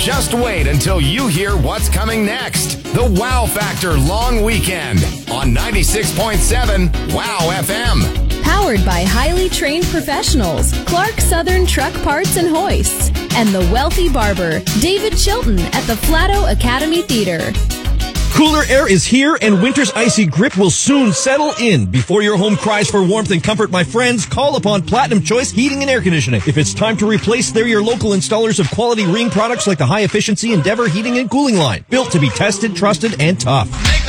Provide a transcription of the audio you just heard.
Just wait until you hear what's coming next. The Wow Factor Long Weekend on 96.7 Wow FM. Powered by highly trained professionals, Clark Southern Truck Parts and Hoists, and the wealthy barber, David Chilton at the Flato Academy Theater. Cooler air is here, and winter's icy grip will soon settle in. Before your home cries for warmth and comfort, my friends, call upon Platinum Choice Heating and Air Conditioning. If it's time to replace, they're your local installers of quality ring products like the high-efficiency Endeavor Heating and Cooling line. Built to be tested, trusted, and tough.